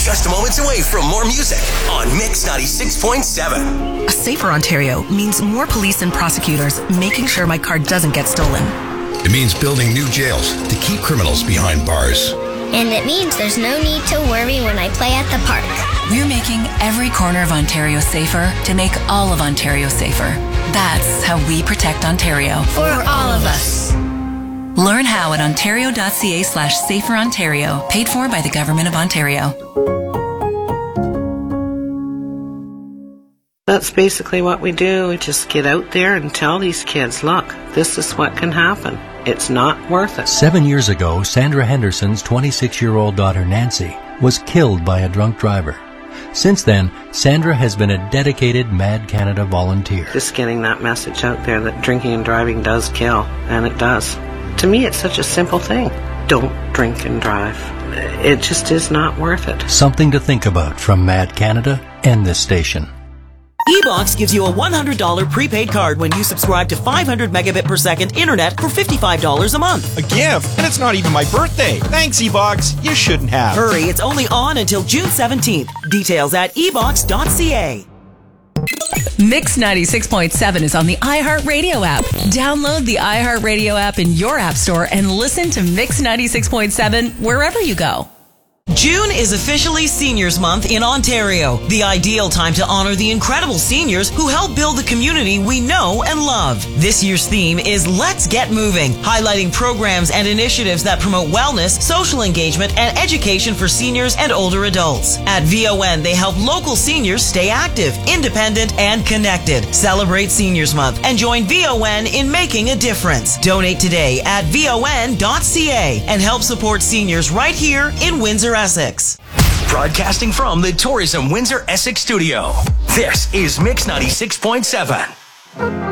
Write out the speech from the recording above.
just moments away from more music on Mix 96.7. A safer Ontario means more police and prosecutors making sure my car doesn't get stolen. It means building new jails to keep criminals behind bars. And it means there's no need to worry when I play at the park. We're making every corner of Ontario safer to make all of Ontario safer. That's how we protect Ontario. For all of us. Learn how at ontario.ca/saferontario, paid for by the Government of Ontario. That's basically what we do. We just get out there and tell these kids, look, this is what can happen. It's not worth it. 7 years ago, Sandra Henderson's 26-year-old daughter Nancy was killed by a drunk driver. Since then, Sandra has been a dedicated Mad Canada volunteer. Just getting that message out there that drinking and driving does kill, and it does. To me, it's such a simple thing. Don't drink and drive. It just is not worth it. Something to think about from Mad Canada and this station. eBox gives you a $100 prepaid card when you subscribe to 500 megabit per second internet for $55 a month. A gift? And it's not even my birthday. Thanks, eBox. You shouldn't have. Hurry, it's only on until June 17th. Details at ebox.ca. Mix 96.7 is on the iHeartRadio app. Download the iHeartRadio app in your app store and listen to Mix 96.7 wherever you go. June is officially Seniors Month in Ontario, the ideal time to honor the incredible seniors who help build the community we know and love. This year's theme is Let's Get Moving, highlighting programs and initiatives that promote wellness, social engagement, and education for seniors and older adults. At VON, they help local seniors stay active, independent, and connected. Celebrate Seniors Month and join VON in making a difference. Donate today at VON.ca and help support seniors right here in Windsor, Essex. Broadcasting from the Tourism Windsor Essex studio. This is Mix 96.7.